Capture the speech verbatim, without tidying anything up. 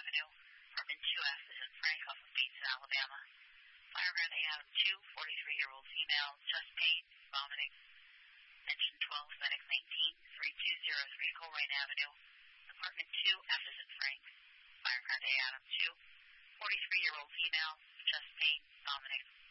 Avenue. Apartment two F is in Frank off of Bates, Alabama. Firebrand A Adam two, forty-three-year-old female, chest pain, vomiting. Engine twelve, medic nineteen, three two zero three Coleraine Avenue. Apartment two F is in Frank. Firebrand A Adam two, forty-three-year-old female, chest pain, vomiting.